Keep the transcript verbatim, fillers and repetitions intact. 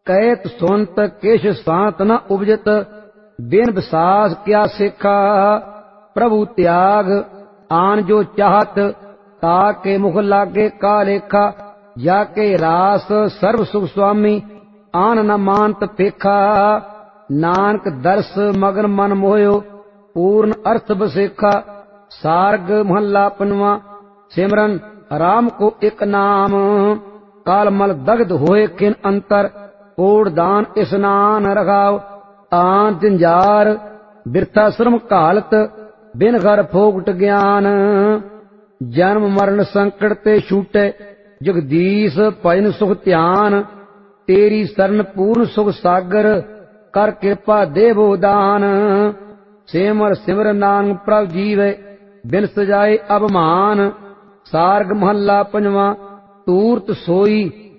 ਕਹਿਤ ਸੁਨਤ ਕਿਛ ਸਾਤ ਨ ਉਪਜਤ, ਬਿਨ ਵਿਸਾਸ ਕਿਆ ਸਿੱਖਾ। ਪ੍ਰਭु ਤਿਆਗ ਆਨ ਜੋ ਚਾਹਤ, ਤਾ ਕੇ ਮੁਖ ਲਾਗੇ ਕਾ ਲੇਖਾ। ਜਾ ਕੇ ਰਾਸ ਸਰਬ ਸੁਖ ਸੁਆਮੀ, ਆਨ ਨ ਮਾਨਤ ਪੇਖਾ। ਨਾਨਕ ਦਰਸ ਮਗਨ ਮਨ ਮੋਹਿਓ, ਪੂਰਨ ਅਰਥ ਬਸੇਖਾ। ਸਾਰਗ ਮਹੱਲਾ ਪੰਜਵਾਂ। ਸਿਮਰਨ ਰਾਮ ਕੋ ਇਕ ਨਾਮ, ਕਾਲ ਮਲ ਦਗਧ ਹੋਏ ਕਿਨ ਅੰਤਰ। ਕੋੜ ਦਾਨ ਇਸਨਾਨ ਰਖਾਓ, ਤਾਂ ਜੰਜਾਰ ਬਿਰਥਾ ਸ਼ਰਮ ਘਾਲਤ। ਬਿਨ ਘਰ ਫੋਗਟ ਗਿਆਨ, ਜਨਮ ਮਰਨ ਸੰਕਟ ਤੇ ਛੂਟੇ। ਜਗਦੀਸ਼ ਭਜਨ ਸੁਖ ਧਿਆਨ, ਤੇਰੀ ਸਰਨ ਪੂਰਨ ਸੁਖ ਸਾਗਰ। ਕਰ ਕਿਰਪਾ ਦੇਵੋ ਦਾਨ, ਸਿਮਰ ਸਿਮਰ ਨਾਨਕ ਪ੍ਰਭ ਜੀਵੇ। ਬਿਨ ਸਜਾਏ ਅਭਮਾਨ, ਸਾਰਗ ਮਹੱਲਾ ਪੰਜਵਾਂ। ਤੂਰਤ ਸੋਈ